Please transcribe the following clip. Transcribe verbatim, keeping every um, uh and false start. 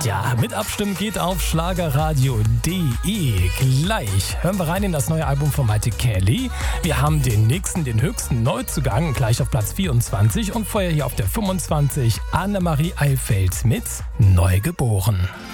Ja, mit Abstimmen geht auf schlagerradio punkt de. Gleich hören wir rein in das neue Album von Maite Kelly. Wir haben den nächsten, den höchsten Neuzugang, gleich auf Platz vierundzwanzig und vorher hier auf der fünfundzwanzig Annemarie Eilfeld mit Neugeboren.